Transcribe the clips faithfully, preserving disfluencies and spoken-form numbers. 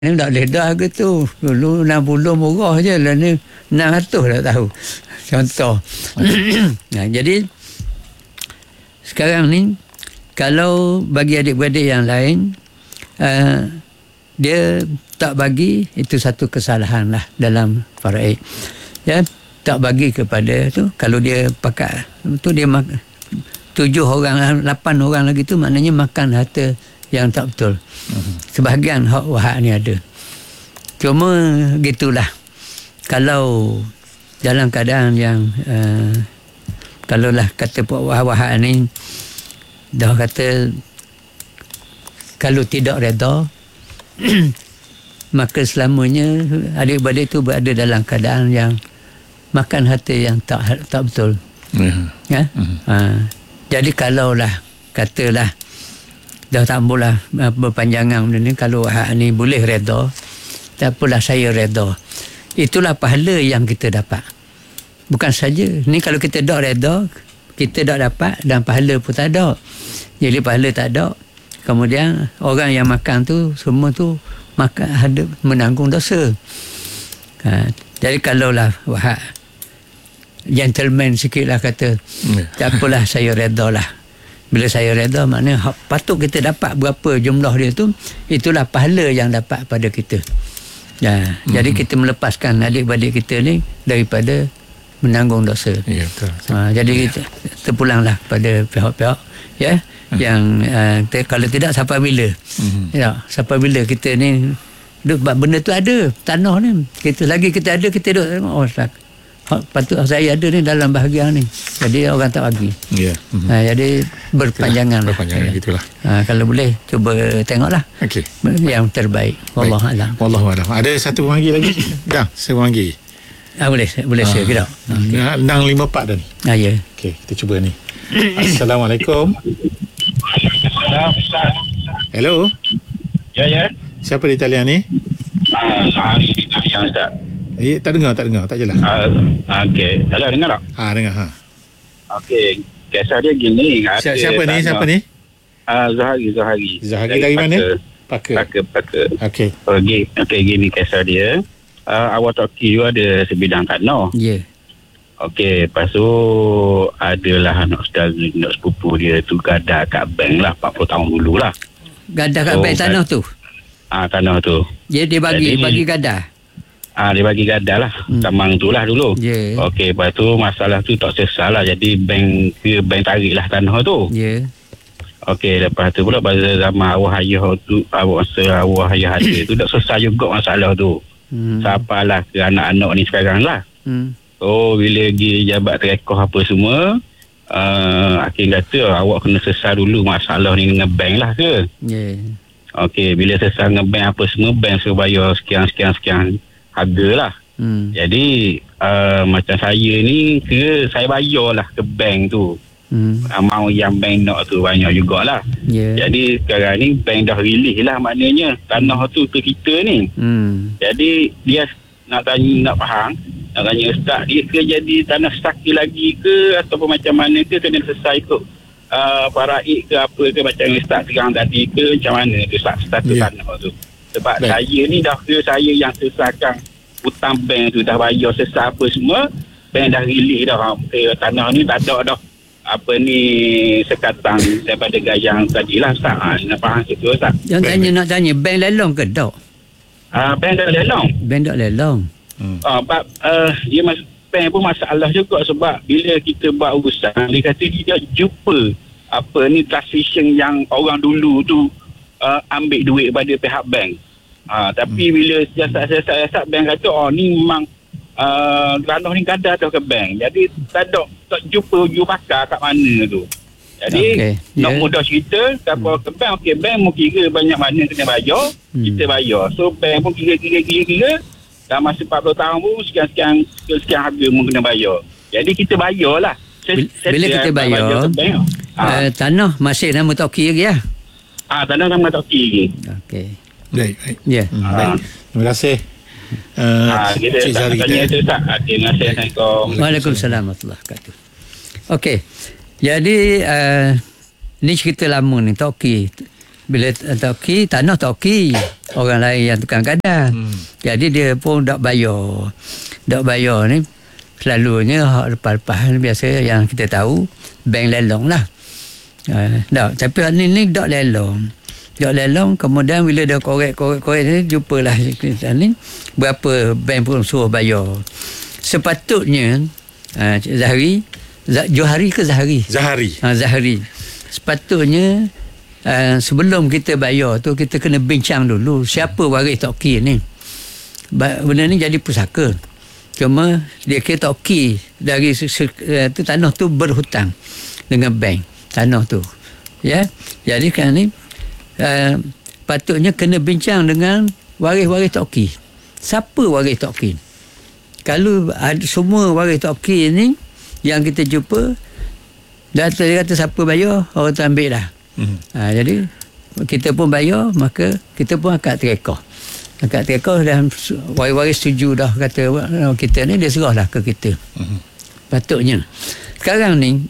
Ni tak boleh dah ke tu. Dulu enam puluh murah je lah ni. enam ratus dah tahu. Contoh. Nah, jadi sekarang ni kalau bagi adik-beradik yang lain uh, dia tak bagi, itu satu kesalahan lah dalam faraid. Ya, tak bagi kepada tu, kalau dia pakai tu dia makan tujuh orang, lapan orang lagi tu maknanya makan harta yang tak betul. Uh-huh. Sebahagian hak wahak ni ada. Cuma gitulah. Kalau dalam keadaan yang uh, kalaulah kata Puak wahak-wahak ni dah kata kalau tidak reda maka selamanya adik-beradik tu berada dalam keadaan yang makan harta yang tak tak betul. Uh-huh. Ya. Uh-huh. Ha. Jadi kalaulah katalah dah tak mula berpanjangan benda ni, kalau hak ni boleh reda, tak apalah saya reda. Itulah pahala yang kita dapat. Bukan saja ni, kalau kita tak reda, kita tak dapat dan pahala pun tak ada. Jadi pahala tak ada, kemudian orang yang makan tu semua tu makan ada menanggung dosa. Ha, jadi kalaulah wahak gentleman sikit lah kata, tak apalah saya reda lah. Bila saya reda, maknanya patut kita dapat berapa jumlah dia tu, itulah pahala yang dapat pada kita. Ya, mm-hmm. Jadi kita melepaskan adik-beradik kita ni daripada menanggung dosa. Ya, betul. Ha, jadi ya. kita terpulanglah pada pihak-pihak ya, mm-hmm. yang uh, kalau tidak sampai bila? Mm-hmm. Ya, sampai bila kita ni duk, benda tu ada, tanah ni. Kita lagi kita ada, kita duk tengok, oh tak. Patut saya ada ni dalam bahagian ni. Jadi orang tak bagi. Ya. Yeah. Mm-hmm. Ha, jadi berpanjangan. Berpanjangan lah. Gitulah. Ha, kalau boleh cuba tengoklah. Okey. Yang terbaik. Wallahu alam. Wallahu alam. Ada satu lagi lagi. Dah, saya lagi. Ah boleh, boleh share ke tak? enam lima empat dah ni. Ah ya. Okey, kita cuba ni. Assalamualaikum. Hello. Ya ya. Siapa di talian ni? Ah, hari di talian Ustaz. Eh, tak dengar, tak dengar, tak jelas. Uh, Okey, kalau dengar tak? Ha, dengar. Ha. Okey, kisah dia gini. Siapa, siapa ni? Siapa ni? Ah, uh, Zahari, Zahari. Zahari dari, dari mana? Pakar. Pakar, Pakar. Okey. Okey, okey, gini kisah dia. Uh, awak Toki tu ada sebidang tanah. Ya. Yeah. Okey, lepas tu adalah anak saudara, anak sepupu dia tu gadah kat bank lah empat puluh tahun dulu lah. Gadah kat so, bank tanah tu? Ah, tanah tu. Ya, dia bagi, Jadi, bagi gadah. Ah, dia bagi gadah lah. Hmm. Tamang tu lah dulu. Yeah. Okey, lepas tu masalah tu tak selesai lah. Jadi bank ke bank tarik lah tanah tu. Ya. Yeah. Okey, lepas tu pula pada zaman awah ayah tu, awak rasa awah ayah ada tu tak selesai juga masalah tu. Hmm. Sampailah ke anak-anak ni sekarang lah. Hmm. Oh, bila pergi jabat terekoh apa semua, uh, Hakim kata awak kena selesai dulu masalah ni dengan bank lah ke. Ya. Yeah. Okey, bila selesai dengan bank apa semua, bank suruh bayar sekian-sekian-sekian harga lah. Hmm. Jadi uh, macam saya ni ke saya bayar lah ke bank tu. Hmm. Amount yang bank nak tu banyak jugalah. Yeah. Jadi sekarang ni bank dah release lah maknanya tanah tu ke kita ni. Hmm. Jadi dia nak tanya, nak faham, nak tanya Ustaz, dia ke jadi tanah saki lagi ke ataupun macam mana ke, kena selesai ikut uh, faraid ke apa ke macam Ustaz sekarang tadi ke, macam mana tu status yeah. tanah tu. Sebab Baik. saya ni dah ke saya yang selesaikan hutang bank tu, dah bayar selesai apa semua, bank dah release dah eh, tanah ni tak ada dah apa ni sekatan daripada gayang tadi lah Ustaz. Ha, nak faham situ Ustaz. Yang tanya nak tanya bank lelong ke tak? Ah, bank dah lelong. Bank tak lelong. Hmm. Ah, bab uh, dia mas- bank pun masalah juga sebab bila kita buat urusan dia kata dia jumpa apa ni transaction yang orang dulu tu Uh, ambil duit pada pihak bank. Uh, tapi hmm. bila siasat-siasat bank kata oh ni memang uh, tanah ni gadah atau ke bank. Jadi tak ada, tak jumpa hujung pakar kat mana tu. Jadi okay. nak yeah. mudah cerita, kalau hmm. ke bank, okey bank mau kira banyak mana kena bayar, hmm. kita bayar. So bank pun kira-kira-kira-kira dalam masa empat puluh tahun pun sekian-sekian sekian harga mu kena bayar. Jadi kita bayar lah. Bila, bila kita bayar, bayar uh, tanah masih nama Toki lagi ya? Ah, tanah nama Toki lagi. Okey. Baik, baik. Ya. Yeah. Hmm, baik. Terima kasih. Uh, ah, kita tak tanya itu tak. Terima kasih. Assalamualaikum. Waalaikumsalam warahmatullahi wabarakatuh. Okey. Jadi uh, ni cerita lama ni Toki. bila toki, tanah toki. Orang lain yang tukang gadang. Hmm. Jadi dia pun tak bayar. Tak bayar ni selalunya hak lepas-lepas biasa yang kita tahu bank lelong lah. Uh, tak, tapi hak ni ni tak lelong. Tak lelong, kemudian bila dah korek-korek-korek ni jumpalah ni berapa bank pun suruh bayar. Sepatutnya uh, Zahari, Johari ke Zahari? Zahari. Ha, Zahari. Sepatutnya uh, sebelum kita bayar tu kita kena bincang dulu siapa waris toki ni. Benda ni jadi pusaka. Cuma dia kira toki dari uh, tu tanah tu berhutang dengan bank tanah tu. Ya. Jadi kan ni uh, patutnya kena bincang dengan waris-waris toki. Siapa waris toki? Kalau ada semua waris toki ni yang kita jumpa, data dia kata siapa bayar, orang tu ambil dah. Mm-hmm. Ha, jadi kita pun bayar, maka kita pun akad terekah. Akad terekah dah waris-waris setuju dah kata kita ni, dia serahlah ke kita. Mm-hmm. Patutnya. Sekarang ni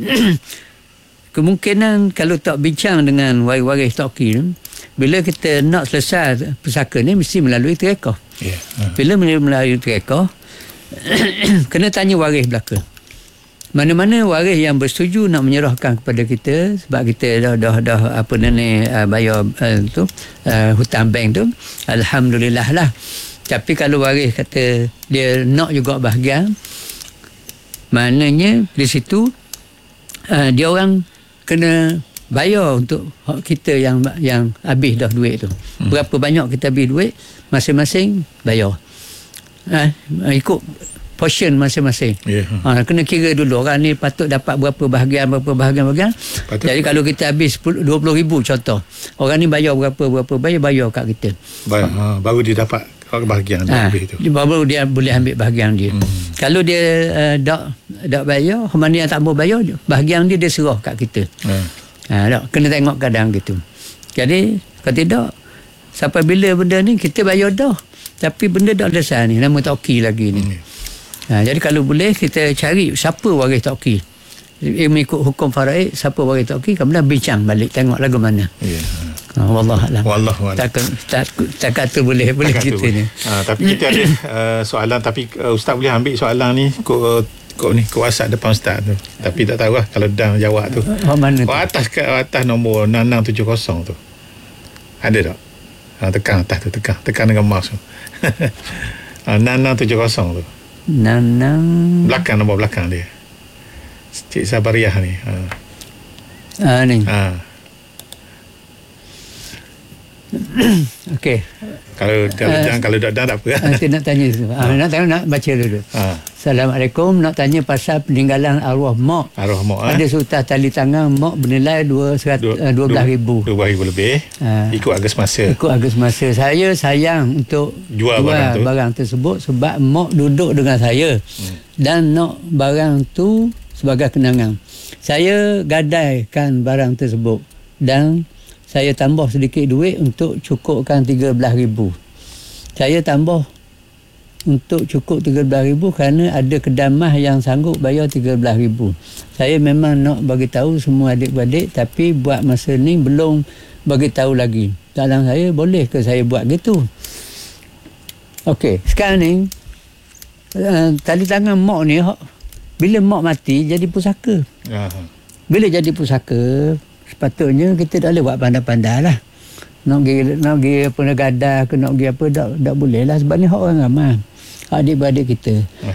kemungkinan kalau tak bincang dengan waris-waris toki ni, bila kita nak selesai pusaka ni mesti melalui terekah. Yeah. Uh. Bila melalui terekah kena tanya waris belaka. Mana-mana waris yang bersetuju nak menyerahkan kepada kita sebab kita dah dah dah apa ni uh, bayar uh, tu uh, hutang bank tu, alhamdulillah lah. Tapi kalau waris kata dia nak juga bahagian, maknanya di situ uh, dia orang kena bayar untuk kita yang yang habis dah duit tu. Hmm. Berapa banyak kita habis duit, masing-masing bayar. Uh, ikut portion masing-masing. Yeah. Ha, kena kira dulu orang ni patut dapat berapa bahagian, berapa bahagian-bahagian. Jadi kalau kita habis dua puluh ribu contoh, orang ni bayar berapa, berapa bayar, bayar kat kita. Bayar, ha. Ha, baru dia dapat bahagian dia ha, habis tu. Baru dia boleh ambil bahagian dia. Hmm. Kalau dia uh, tak tak bayar, mana yang tak mau bayar, bahagian dia dia serah kat kita. Hmm. Ha, tak, kena tengok kadang gitu. Jadi kalau tidak, sampai bila benda ni kita bayar dah. Tapi benda dah selesai ni, nama toki lagi ni. Hmm. Ha, jadi kalau boleh kita cari siapa waris toki. Mengikut hukum faraid, siapa waris toki, kemudian bincang balik tengok lagu mana. Ya. Ha, wallahualam. Wallahualam. Tak tak tak kata boleh boleh tak kita ni. Ha, tapi kita ada uh, soalan, tapi uh, ustaz boleh ambil soalan ni kok kok ni kok WhatsApp depan ustaz tu. Tapi tak tahu lah kalau dah jawab tu. Oh, mana tu? Oh, atas ke atas nombor enam enam tujuh kosong tu. Ada tak? Ha, tekan atas tu, tekan tekan dengan mouse tu. Ha, enam enam tujuh kosong tu. Nanang belakang, nombor belakang dia Cik Sabariah ni. Ha. Ah ni. Ha. Okey. Kalau kalau uh, jangan kalau tak dah tak apa. Nanti nak tanya tu. Ha. Nak tanya nak baca dulu. Ha. Assalamualaikum, nak tanya pasal peninggalan arwah mak. Arwah mak. Ada ha? Sultan tali tangan mak bernilai dua belas ribu. dua belas ribu lebih. Ha. Ikut harga semasa. Ikut harga semasa. Saya sayang untuk jual, jual barang, tu. barang tersebut sebab mak duduk dengan saya. Hmm. Dan nak barang tu sebagai kenangan. Saya gadaikan barang tersebut dan saya tambah sedikit duit untuk cukupkan tiga belas ribu. Saya tambah untuk cukup tiga belas ribu kerana ada kedamah yang sanggup bayar tiga belas ribu. Saya memang nak bagi tahu semua adik-beradik, tapi buat masa ni belum bagi tahu lagi. Dalam saya, boleh ke saya buat gitu? Okey, sekarang ni uh, tali tangan mak ni, bila mak mati jadi pusaka. Aha. Bila jadi pusaka, sepatutnya kita tak boleh buat pandai-pandai lah. Nak pergi, nak pergi apa, nak gadah ke nak pergi apa, tak, tak boleh lah. Sebab ni hak orang ramai, adik-beradik kita.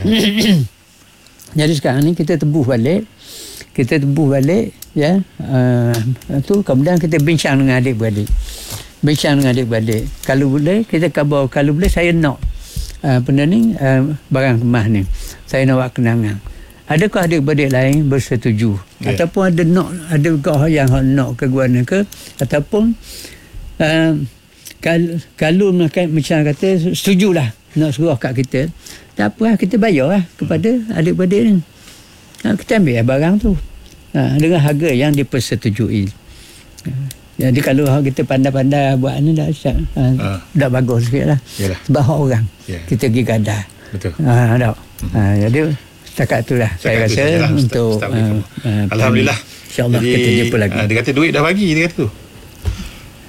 Jadi sekarang ni kita tebuh balik. Kita tebuh balik, ya. Uh, tu kemudian kita bincang dengan adik-beradik. Bincang dengan adik-beradik. Kalau boleh, kita kabar. Kalau boleh, saya nak uh, benda ni, uh, barang kemas ni. Saya nak buat kenangan. Adakah adik-beradik lain bersetuju? Yeah. Ataupun ada nak, adakah yang nak ke guana ke? Ataupun uh, kalau, kalau macam kata setujulah nak suruh kat kita, tak apa lah, kita bayar lah kepada adik-beradik ni. Ha, kita ambil lah barang tu ha, dengan harga yang dipersetujui. Ha, jadi kalau kita pandai-pandai buat ni dah, ha, uh. dah bagus sikit lah. Yalah. Sebab hak orang. Yeah. Kita pergi gadah. Betul. Ha, tak. Ha, jadi setakat tu lah saya rasa lah, untuk Ustaz, Ustaz uh, uh, alhamdulillah. InsyaAllah kita jumpa lagi. Uh, dia kata duit dah bagi, dia kata tu.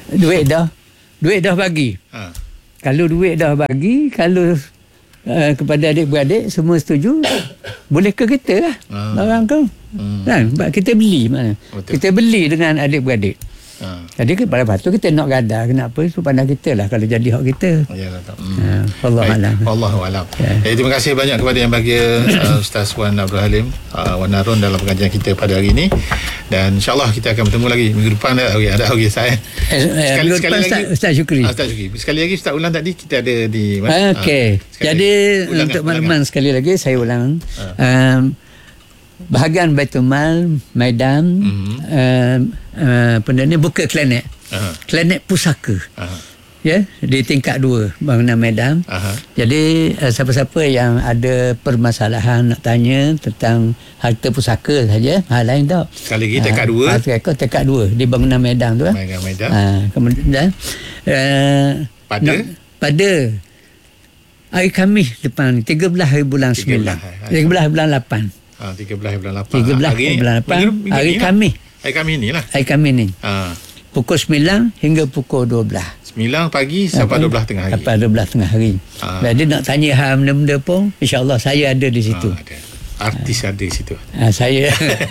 duit dah. Duit dah bagi. Ha. Kalau duit dah bagi, kalau uh, kepada adik-beradik semua setuju, boleh ke kita lah. Ah. Barang tu. Hmm. Kan? Sebab kita beli mana. Betul. Kita beli dengan adik-beradik. Ha. Jadi pada waktu kita nak gadar kenapa itu pandang kita lah kalau jadi hak kita. Ya lah. Hmm. Ha, Allah alam. Allahu alam. Ya. Eh, terima kasih banyak kepada yang bagi uh, Ustaz Wan Abdul Halim uh, Wan Harun dalam pengajian kita pada hari ini, dan insya-Allah kita akan bertemu lagi minggu depan. Ada ada hari saya. Eh, eh, Sekali sekali lagi Ustaz, Ustaz Syukri. Ah, Ustaz Syukri. Sekali lagi Ustaz ulang tadi kita ada di Ah, Okey. Ah, Jadi ulangan, untuk ulangan. makluman sekali lagi saya ulang. Ah. Um, bahagian Baitul Mal Maidan Mhm. um, uh, benda ni buka klinik. Aha. Klinik pusaka. Aha. Ya, di tingkat dua bangunan Medan. Aha. Jadi uh, siapa-siapa yang ada permasalahan nak tanya tentang harta pusaka saja, hal lain tak. Sekali lagi tekad dua. Ah, tekad, tekad dua di bangunan Medan tu. Medan Medan. Ah, kemudian uh, Pada? nak, pada hari Khamis depan ni, tiga belas hari bulan tiga sembilan. belas hari. tiga belas bulan lapan. Ah, tiga belas bulan lapan. tiga belas Hari bulan lapan. minggu- minggu Hari ni lah. Khamis. Hari Khamis ni lah. Hari Khamis ni. Ah, Pukul sembilan hingga pukul dua belas. sembilan pagi sampai dua belas tengah hari. Sampai dua belas tengah hari. Ah. Jadi nak tanya hal benda-benda pun, insya-Allah saya ada di situ. Ah, ada. Artis ada di situ. Ah, saya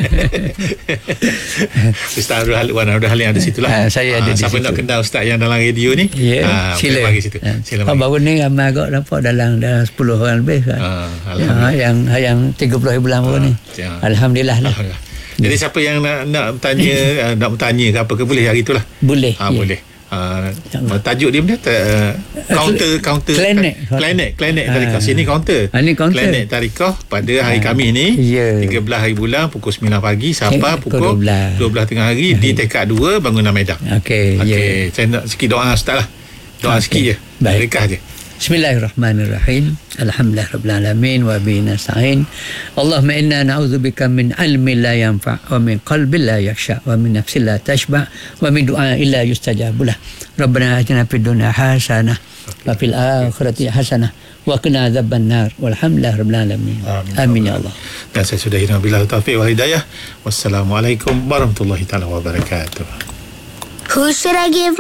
Ustaz Abdul Halim, Wan Abdul Halim ada situ lah. Ah, saya ada di siapa situ. nak kenal Ustaz yang dalam radio ni, ya, ah, boleh sila. bagi situ. Ah. Sila Oh, bagi. baru ni ramai agak nampak dalam dalam sepuluh orang lebih kan. Ah, Ya, Alhamdulillah. yang yang tiga puluh hari bulan baru ni. ya. Alhamdulillah lah. Alhamdulillah. Jadi siapa yang nak nak bertanya uh, nak bertanya ke apa ke boleh hari itulah. Boleh. Ha, ya. boleh. Uh, tajuk dia benda uh, counter counter Klinik. klinik klinik Ah. tarikah. Sini counter. Ah, ni counter. Klinik tarikah pada hari Khamis ni. Ya. tiga belas hari bulan pukul sembilan pagi sampai Eh, pukul pukul dua belas. dua belas tengah hari di tekad dua bangunan Medan. Okey, ya. Okey, saya nak sikit doa Ustaz lah. Doa Okey. sikit je. Baik. Berkah je. Bismillahirrahmanirrahim. Alhamdulillah rabbil alamin wa bihi nasta'in. Allahumma inna na'udzubika min ilmin la yanfa' wa min qalbin la yakhsha wa min nafsin la tashba' wa min du'ain la yustajabu lah. Rabbana atina fid dunya hasanah wa fil akhirati hasanah wa qina adzaban nar. Walhamdulillah rabbil alamin. Amin. Amin ya Allah. Dan saya sudah hidup bila taufiq wal hidayah. Wassalamualaikum warahmatullahi taala wabarakatuh. Who should I give